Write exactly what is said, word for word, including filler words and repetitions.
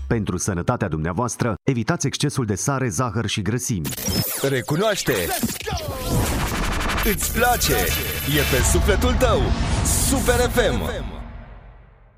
Pentru sănătatea dumneavoastră, evitați excesul de sare, zahăr și grăsimi. Recunoaște! Îți place! E pe sufletul tău! Super F M!